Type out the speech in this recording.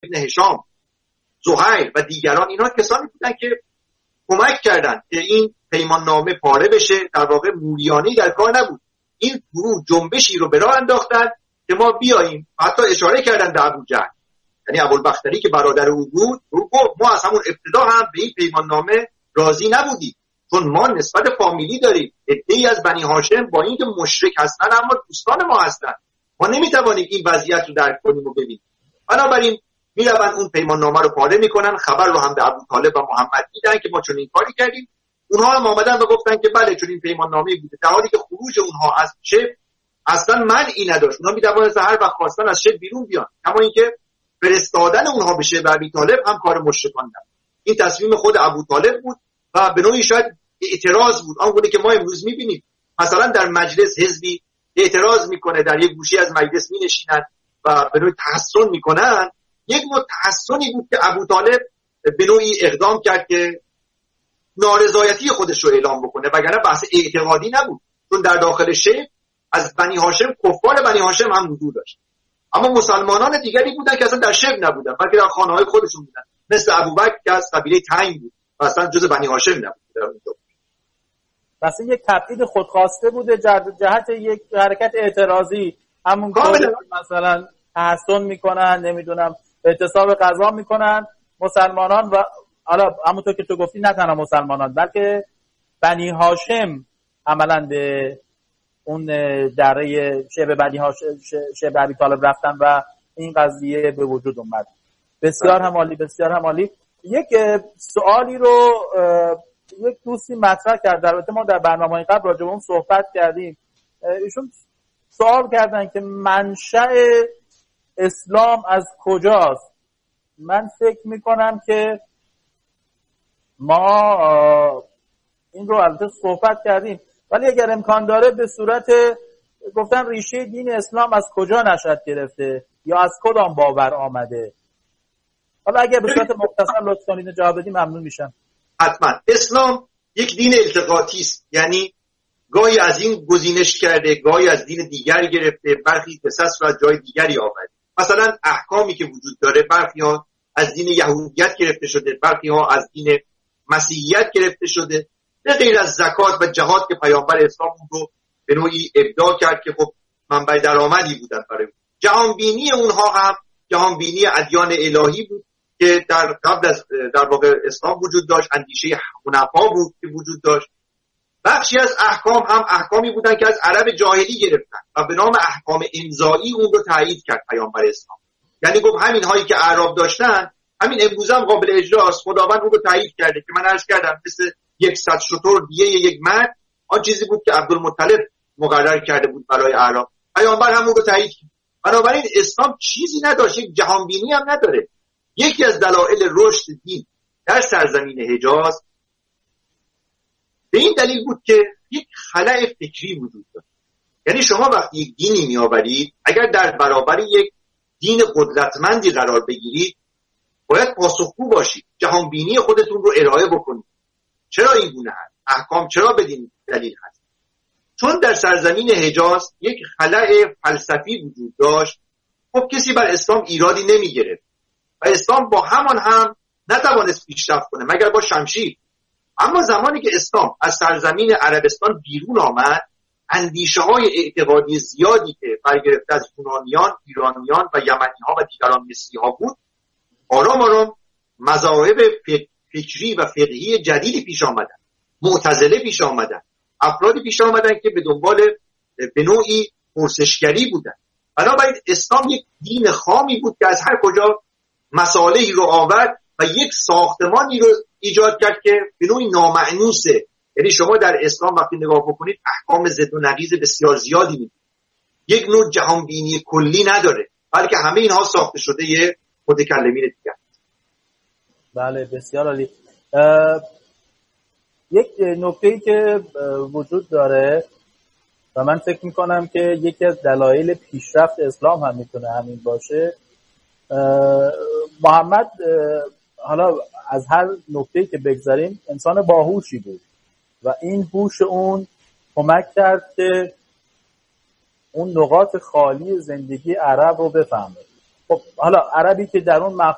ابن هشام، زهیر و دیگران، اینها کسانی بودن که کمک کردند که این پیمان نامه پاره بشه. در واقع مولیانه‌ای در کار نبود. این گروه جنبشی رو به راه انداختن که ما بیاییم، حتی اشاره کردن به ابوجهل، یعنی ابوالبختری که برادر او بود، ما از همون ابتدا هم به این پیمان نامه راضی نبودیم، چون ما نسبت فامیلی داریم. عده‌ای از بنی هاشم با اینکه مشرک هستن اما دوستان ما هستن، ما نمیتوانیم این وضعیت رو درک کنیم و ببینیم. بنابراین میروند اون پیمان نامه رو پاره میکنن، خبر رو هم به ابوطالب و محمد میدن که ما چون این کاری کردیم. اونها هم آمدن و گفتن که بله چون این پیمان نامه بوده، در حالی که خروج اونها از شبه اصلا معنی نداشت. اونها میتوانستن هر وقت خواستن از شبه بیرون بیان، اما اینکه فرستادن اونها به شبه ابوطالب هم کار مشرکان نبود. این تصمیم خود ابوطالب بود و به نوعی شاید اعتراض بود، آنگونه که ما امروز میبینیم مثلا در مجلس حزبی اعتراض میکنه، در یک گوشه از مجلس مینشینن و به نوعی تحسن میکنن. یک نوع تحسنی بود که ابوطالب به نوعی اقدام کرد که نارضایتی خودش رو اعلام بکنه، وگرنه بحث اعتقادی نبود، چون در داخل شیعه از بنی هاشم، کفار بنی هاشم هم وجود داشت، اما مسلمانان دیگری بودن که اصلا در شیعه نبودن، بلکه در خانه‌های خودشون بودن، مثل ابوبکر که از قبیله تیم بود و اصلا جز بنی هاشم نبود. پس این یک تبعید خودخواسته بوده جهت یک حرکت اعتراضی، همون که مثلا تحسن میکنن، نمیدونم اعتصاب غذا میکنن مسلمانان، و حالا همونطور که تو گفتی نه تنها مسلمانان بلکه بنی هاشم عملا به اون دره شبه بنی هاشم، شبه ابی طالب رفتن و این قضیه به وجود اومد. بسیار هم عالی، بسیار هم عالی. یک سوالی رو یک دوستی مطرح کرد، البته ما در برنامه‌های قبل راجع به اون صحبت کردیم. ایشون سوال کردن که منشأ اسلام از کجاست. من فکر میکنم که ما این رو البته صحبت کردیم، ولی اگر امکان داره به صورت گفتن ریشه دین اسلام از کجا نشأت گرفته یا از کدام باور آمده، حالا اگر به صورت مختصر لطف کنید جواب بدید ممنون میشم. حتما. اسلام یک دین التقاطی است، یعنی گاهی از این گزینش کرده، گاهی از دین دیگر گرفته، برخی قصص را از جای دیگری آورده. مثلا احکامی که وجود داره برخی ها از دین یهودیت گرفته شده، برخی ها از دین مسیحیت گرفته شده، به غیر از زکات و جهاد که پیامبر اسلام رو به نوعی ابداع کرد که خب منبع درآمدی بودن برای جهانبینی اونها. هم جهانبینی ادیان الهی بود که در قبل از در واقع اسلام وجود داشت، اندیشه حنفا بود که وجود داشت. بخشی از احکام هم احکامی بودن که از عرب جاهلی گرفتن و به نام احکام امضایی اون رو تایید کرد پیامبر اسلام. یعنی گفت همین هایی که اعراب داشتن همین امروز هم قابل اجراست، خداوند اون رو تایید کرده. که من عرض کردم مثل 100 شتر دیه یک مرد، آن چیزی بود که عبدالمطلب مقرر کرده بود برای اعراب، پیامبر هم اون رو تایید کرد. بنابراین اسلام چیزی نداشت، یک جهانبینی هم نداره. یکی از دلایل رشد دین در سرزمین حجاز به این دلیل بود که یک خلأ فکری وجود داشت. یعنی شما وقتی یک دینی میآورید، اگر در برابر یک دین قدرتمندی قرار بگیرید، باید پاسخگو باشید، جهانبینی خودتون رو ارائه بکنید. چرا این گونه هست؟ احکام چرا بدین دلیل هست؟ چون در سرزمین حجاز یک خلأ فلسفی وجود داشت. خب کسی بر اسلام ایرادی نمیگرفت و اسلام با همان هم نتوانست پیشرفت کنه مگر با شمشیر. اما زمانی که اسلام از سرزمین عربستان بیرون آمد، اندیشه های اعتقادی زیادی که برگرفته از یونانیان، ایرانیان و یمنی ها و دیگران مصری ها بود، آرام آرام مذاهب فکری و فقهی جدیدی پیش آمدن، معتزله پیش آمدن، افرادی پیش آمدن که به دنبال به نوعی پرسشگری بودن. بنابراین اسلام یک دین خامی بود که از هر کجا مصالحی رو آورد و یک ساختمانی رو ایجاد کرد که به نوعی نامأنوسه. یعنی شما در اسلام وقتی نگاه بکنید احکام ضد و نقیض بسیار زیادی می‌بینید. یک نوع جهانبینی کلی نداره، بلکه همه اینها ساخته شده یه متکلمین دیگر. بله بسیار عالی. یک نکته‌ای که وجود داره و من فکر می‌کنم که یکی از دلایل پیشرفت اسلام هم میتونه همین باشه. محمد حالا از هر نکته‌ای که بگذاریم انسان باهوشی بود و این هوش اون کمک کرد که اون نقاط خالی زندگی عرب رو بفهمه. خب حالا عربی که در اون